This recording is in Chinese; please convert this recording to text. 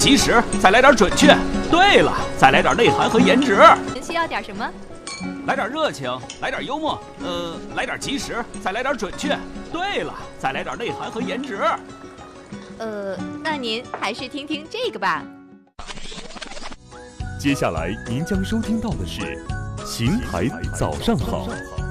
及时，再来点准确。对了，再来点内涵和颜值。 需要点什么？ 来点热情，来点幽默，来点及时，再来点准确。对了，再来点内涵和颜值。 那您还是听听这个吧。 接下来您将收听到的是《邢台早上好》。